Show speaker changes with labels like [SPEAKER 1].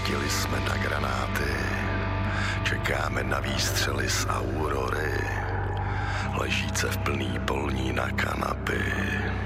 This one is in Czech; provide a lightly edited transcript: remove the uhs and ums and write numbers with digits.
[SPEAKER 1] Platili jsme na granáty, čekáme na výstřely z Aurory, ležíce v plný polní na kanapy.